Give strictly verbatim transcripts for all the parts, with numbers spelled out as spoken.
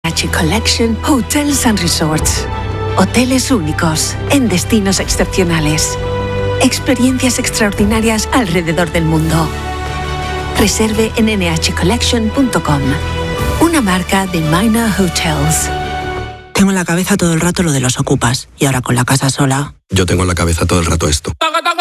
H Collection Hotels and Resorts. Hoteles únicos en destinos excepcionales. Experiencias extraordinarias alrededor del mundo. Reserve en ene hache collection punto com. Una marca de Minor Hotels. Tengo en la cabeza todo el rato lo de los ocupas. Y ahora con la casa sola... Yo tengo en la cabeza todo el rato esto.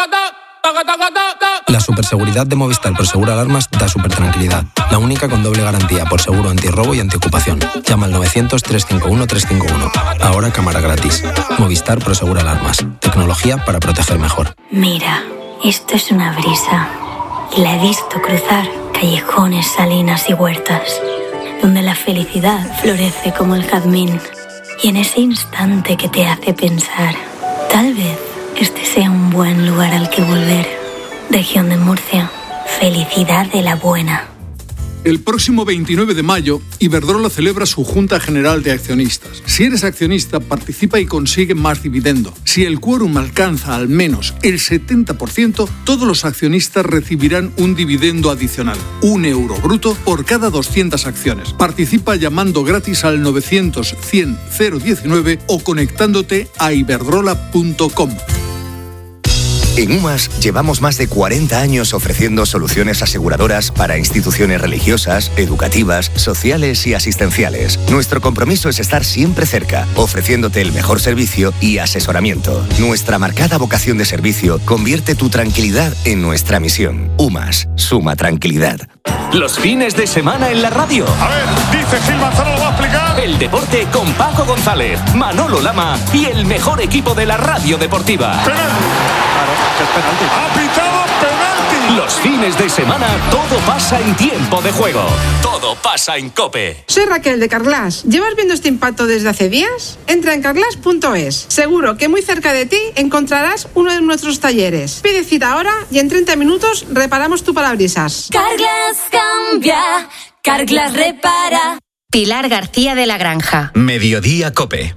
La superseguridad de Movistar por Seguro Alarmas da súper tranquilidad. La única con doble garantía por seguro antirrobo y antiocupación. Llama al novecientos, trescientos cincuenta y uno, trescientos cincuenta y uno. Ahora cámara gratis. Movistar por Seguro Alarmas. Tecnología para proteger mejor. Mira, esto es una brisa. Y la he visto cruzar callejones, salinas y huertas, donde la felicidad florece como el jazmín. Y en ese instante que te hace pensar, tal vez este sea un buen lugar al que volver. Región de Murcia. Felicidad de la buena. El próximo veintinueve de mayo, Iberdrola celebra su Junta General de Accionistas. Si eres accionista, participa y consigue más dividendo. Si el quórum alcanza al menos el setenta por ciento, todos los accionistas recibirán un dividendo adicional, un euro bruto por cada doscientas acciones. Participa llamando gratis al novecientos, cien, cero diecinueve o conectándote a iberdrola punto com. En UMAS llevamos más de cuarenta años ofreciendo soluciones aseguradoras para instituciones religiosas, educativas, sociales y asistenciales. Nuestro compromiso es estar siempre cerca, ofreciéndote el mejor servicio y asesoramiento. Nuestra marcada vocación de servicio convierte tu tranquilidad en nuestra misión. UMAS, suma tranquilidad. Los fines de semana en la radio. A ver, dice Gil Manzano, lo va a explicar. El deporte con Paco González, Manolo Lama y el mejor equipo de la radio deportiva. Penalti. Claro, es penalti. Ha pitado penalti. Los fines de semana todo pasa en tiempo de juego. Todo pasa en COPE. Soy Raquel de Carglass. ¿Llevas viendo este impacto desde hace días? Entra en carglass punto es. Seguro que muy cerca de ti encontrarás uno de nuestros talleres. Pide cita ahora y en treinta minutos reparamos tu parabrisas. Carglass cambia, Carglass repara. Pilar García de la Granja. Mediodía COPE.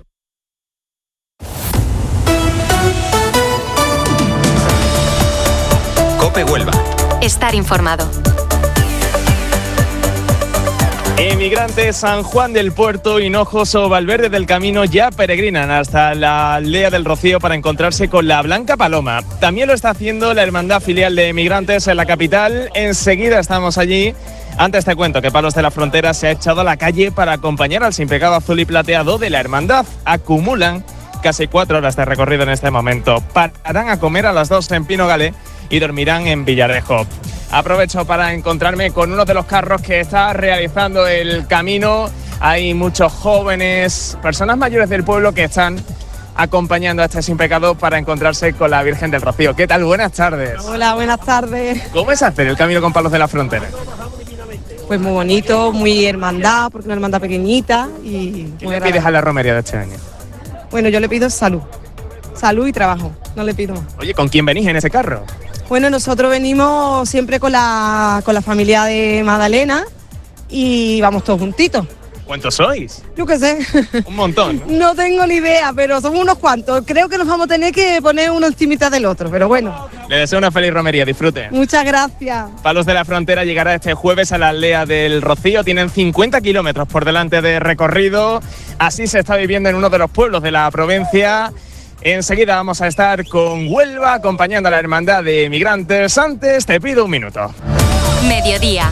COPE Huelva. Estar informado. Emigrantes San Juan del Puerto, Hinojos o Valverde del Camino ya peregrinan hasta la aldea del Rocío para encontrarse con la Blanca Paloma. También lo está haciendo la Hermandad Filial de Emigrantes en la capital. Enseguida estamos allí. Antes te cuento que Palos de la Frontera se ha echado a la calle para acompañar al Simpecado azul y plateado de la Hermandad. Acumulan casi cuatro horas de recorrido en este momento. Pararán a comer a las dos en Pino Galé y dormirán en Villarejo. Aprovecho para encontrarme con uno de los carros que está realizando el camino. Hay muchos jóvenes, personas mayores del pueblo que están acompañando a este sin pecado para encontrarse con la Virgen del Rocío. ¿Qué tal? Buenas tardes. Hola, buenas tardes. ¿Cómo es hacer el camino con Palos de la Frontera? Pues muy bonito, muy hermandad, porque una hermandad pequeñita y ¿Qué muy le pides a la romería de este año? Bueno, yo le pido salud. Salud y trabajo, no le pido más. Oye, ¿con quién venís en ese carro? Bueno, nosotros venimos siempre con la, con la familia de Magdalena y vamos todos juntitos. ¿Cuántos sois? Yo qué sé. Un montón, ¿no? No tengo ni idea, pero somos unos cuantos. Creo que nos vamos a tener que poner uno encimita del otro, pero bueno. Le deseo una feliz romería, disfrute. Muchas gracias. Palos de la Frontera llegará este jueves a la aldea del Rocío. Tienen cincuenta kilómetros por delante de recorrido. Así se está viviendo en uno de los pueblos de la provincia. Enseguida vamos a estar con Huelva acompañando a la Hermandad de Emigrantes. Antes te pido un minuto. Mediodía.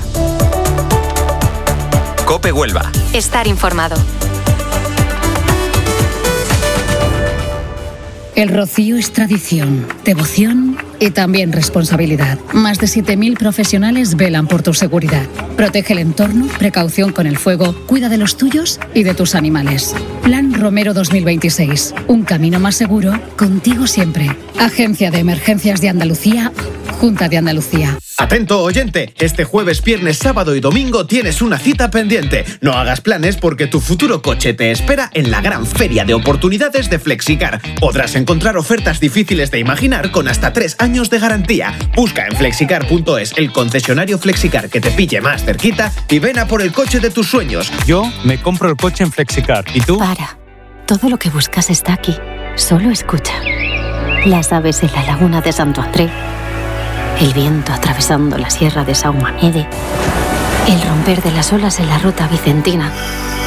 COPE Huelva. Estar informado. El Rocío es tradición, devoción y también responsabilidad. Más de siete mil profesionales velan por tu seguridad. Protege el entorno, precaución con el fuego, cuida de los tuyos y de tus animales. Plan Romero dos mil veintiséis. Un camino más seguro, contigo siempre. Agencia de Emergencias de Andalucía, Junta de Andalucía. Atento oyente, este jueves, viernes, sábado y domingo tienes una cita pendiente. No hagas planes porque tu futuro coche te espera en la gran feria de oportunidades de Flexicar. Podrás encontrar ofertas difíciles de imaginar con hasta tres años de garantía. Busca en flexicar punto es el concesionario Flexicar que te pille más cerquita y ven a por el coche de tus sueños. Yo me compro el coche en Flexicar. ¿Y tú? Para. Todo lo que buscas está aquí. Solo escucha. Las aves en la laguna de Santo André. El viento atravesando la sierra de Saumanede, el romper de las olas en la ruta vicentina